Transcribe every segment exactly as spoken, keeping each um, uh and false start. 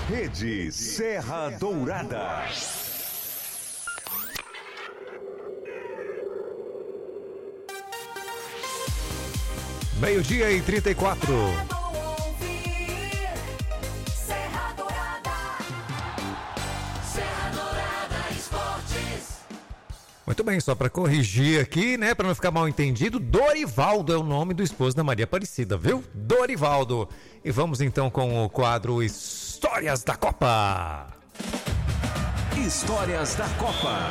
Rede Serra Dourada. Meio-dia e trinta e quatro. Serra Dourada. Serra Dourada Esportes. Muito bem, só para corrigir aqui, né, para não ficar mal entendido, Dorivaldo é o nome do esposo da Maria Aparecida, viu? Dorivaldo. E vamos então com o quadro Histórias da Copa. Histórias da Copa.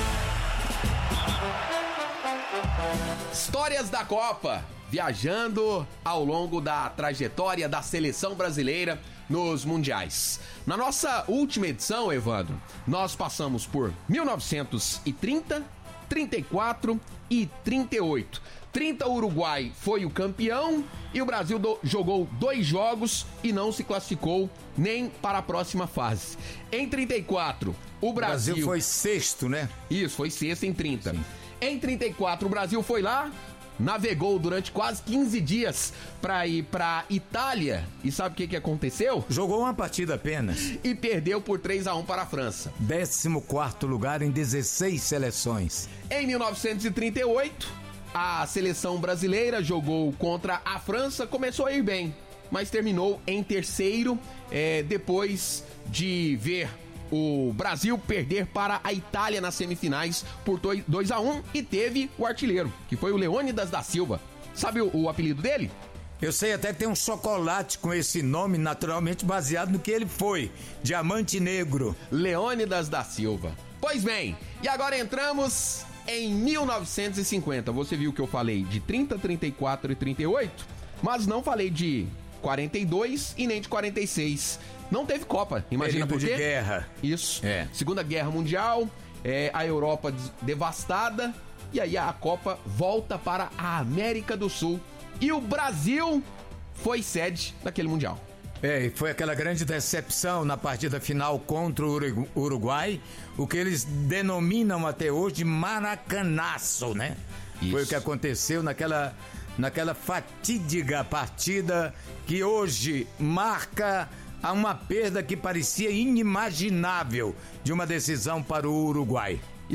Histórias da Copa. Viajando ao longo da trajetória da seleção brasileira nos mundiais. Na nossa última edição, Evandro, nós passamos por mil novecentos e trinta, trinta e quatro e trinta e oito. trinta, o Uruguai foi o campeão e o Brasil do, jogou dois jogos e não se classificou nem para a próxima fase. Em trinta e quatro, o Brasil... O Brasil foi sexto, né? Isso, foi sexto em trinta. Sim. Em trinta e quatro, o Brasil foi lá, navegou durante quase quinze dias para ir para Itália. E sabe o que, que aconteceu? Jogou uma partida apenas. E perdeu por três a um para a França. décimo quarto lugar em dezesseis seleções. Em mil novecentos e trinta e oito, a seleção brasileira jogou contra a França, começou a ir bem, mas terminou em terceiro, é, depois de ver o Brasil perder para a Itália nas semifinais por dois a um e teve o artilheiro, que foi o Leônidas da Silva. Sabe o, o apelido dele? Eu sei até que tem um chocolate com esse nome, naturalmente baseado no que ele foi. Diamante Negro. Leônidas da Silva. Pois bem, e agora entramos em mil novecentos e cinquenta. Você viu que eu falei de trinta, trinta e quatro e trinta e oito, mas não falei de quarenta e dois e nem de quarenta e seis. Não teve Copa, imagina por quê? de guerra. Isso. É. Segunda Guerra Mundial, é, a Europa devastada, e aí a Copa volta para a América do Sul. E o Brasil foi sede daquele Mundial. É, e foi aquela grande decepção na partida final contra o Uruguai, o que eles denominam até hoje de maracanaço, né? Isso. Foi o que aconteceu naquela, naquela fatídica partida que hoje marca a uma perda que parecia inimaginável de uma decisão para o Uruguai.